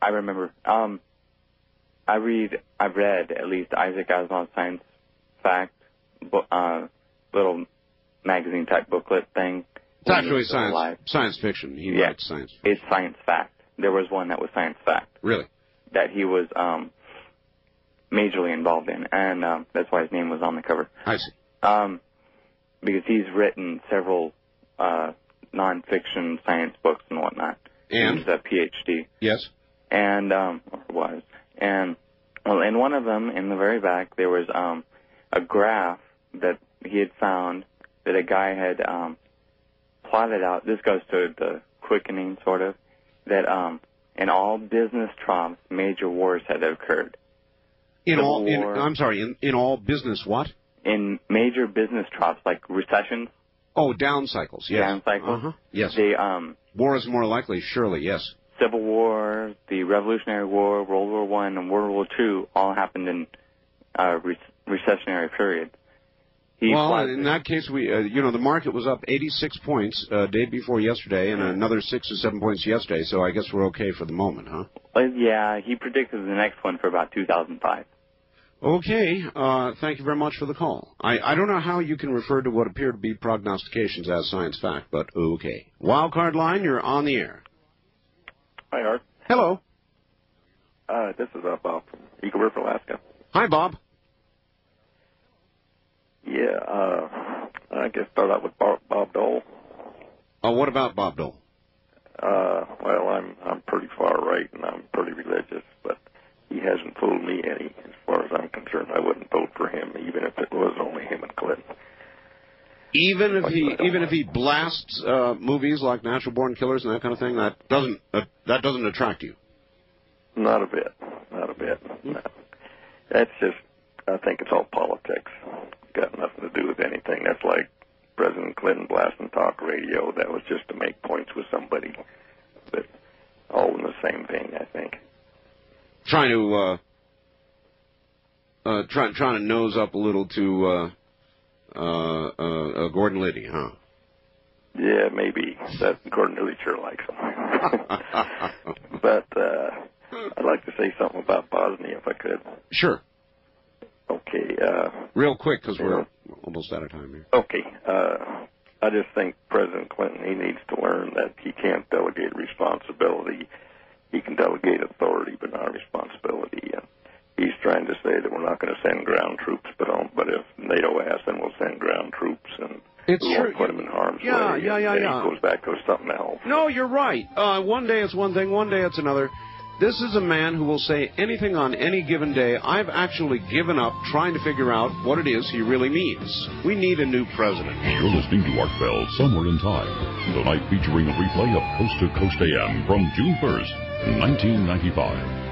I remember. I've read at least Isaac Asimov's Science Fact, little magazine-type booklet thing. It's actually science fiction. He writes science fiction. It's Science Fact. There was one that was Science Fact. Really? That he was majorly involved in, and that's why his name was on the cover. I see. Because he's written several non-fiction science books and whatnot. And? He's a PhD. Yes. And, or was. And, well, in one of them, in the very back, there was a graph that he had found that a guy had plotted out. This goes to the quickening, sort of, that in all business troughs, major wars had occurred. In all business what? In major business troughs, like recessions. Oh, down cycles, yes. Down cycles. Uh-huh. Yes. They, war is more likely, surely, yes. Civil War, the Revolutionary War, World War I, and World War II all happened in recessionary periods. In that case, the market was up 86 points day before yesterday and another 6 or 7 points yesterday, so I guess we're okay for the moment, huh? Yeah, he predicted the next one for about 2005. Okay, thank you very much for the call. I don't know how you can refer to what appear to be prognostications as science fact, but okay. Wildcard line, you're on the air. Hi, Art. Hello. This is Bob from Eagle River, Alaska. Hi, Bob. Yeah, I guess start out with Bob Dole. What about Bob Dole? Well, I'm pretty far right and I'm pretty religious, but he hasn't fooled me any. As far as I'm concerned, I wouldn't vote for him, even if it was only him and Clinton. Even if he blasts movies like Natural Born Killers and that kind of thing, that doesn't attract you. Not a bit. No. That's just, I think it's all politics. Got nothing to do with anything. That's like President Clinton blasting talk radio. That was just to make points with somebody. But all in the same vein, I think. Trying to nose up a little to Gordon Liddy, huh? Yeah, maybe. That Gordon Liddy sure likes him. But I'd like to say something about Bosnia, if I could. Sure. Okay. Real quick, because we're almost out of time here. Okay. I just think President Clinton, he needs to learn that he can't delegate responsibility. He can delegate authority, but not responsibility. And he's trying to say that we're not going to send ground troops, but if NATO asks, then we'll send ground troops, and we won't put them in harm's way. Yeah. He goes back to something else. No, you're right. One day it's one thing, one day it's another. This is a man who will say anything on any given day. I've actually given up trying to figure out what it is he really means. We need a new president. You're listening to Art Bell, Somewhere in Time, tonight featuring a replay of Coast to Coast AM from June 1st, 1995.